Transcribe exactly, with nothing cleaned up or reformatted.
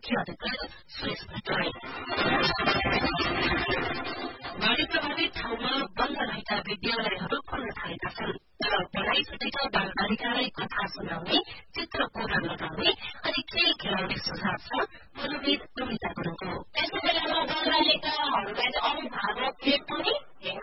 मुख्य अधिकारी सुरेश भट्टराई। बाढ़ी प्रभावित ठाउँमा बन्द रहेका विद्यालयहरू खुल्न थालेका छन्, तर पढ़ाई छुटेका बालबालिकालाई कथा सुनाउने, चित्र कोरन लगाउने अनि खेल खेलाउने सुझाव छ। मनोविद कविता गुरुङको